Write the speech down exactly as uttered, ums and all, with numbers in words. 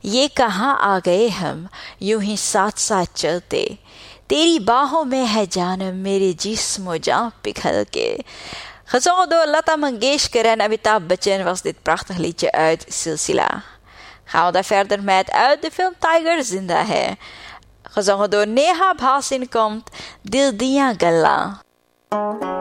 ये कहाँ आ गए हम यूं ही साथ साथ चलते, तेरी बाहों में है जानम मेरे जिस्म जान pighel ke. Gezongen door Lata Mangeshkar en Amitabh Bachchan was dit prachtig liedje uit Silsila. Gaan we daar verder met uit de film Tiger Zinda Hai. Gezongen door Neha Bhasin komt Dil Diyan Gallan.